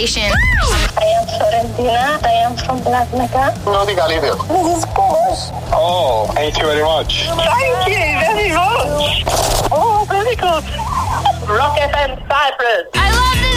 station. I am Florentina. I am from Las Mecca. No diga Livio. This is Porsche. Oh, thank you very much. Thank you very much. Oh, very good. Rock FM Cyprus. I